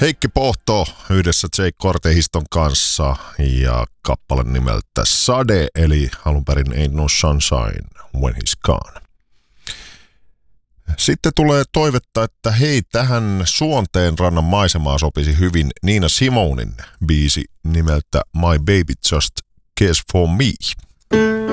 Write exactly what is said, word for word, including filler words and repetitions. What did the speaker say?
Heikki Pohto yhdessä Jake Cortehiston kanssa ja kappale nimeltä Sade, eli alun perin Ain't No Sunshine When He's Gone. Sitten tulee toivetta, että hei, tähän Suonteen rannan maisemaa sopisi hyvin Nina Simonin biisi nimeltä My Baby Just Cares For Me.